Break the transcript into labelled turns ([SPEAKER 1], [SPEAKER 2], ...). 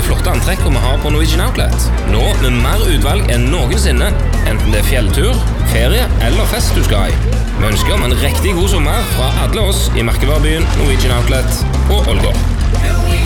[SPEAKER 1] de flotte antrekkene vi har på Norwegian Outlet. Nå med mer utvalg enn noensinne, enten det er fjelltur, ferie eller fest du skal i. Vi ønsker om en riktig god sommer fra alle oss i merkevarebyen Norwegian Outlet på Ålgård.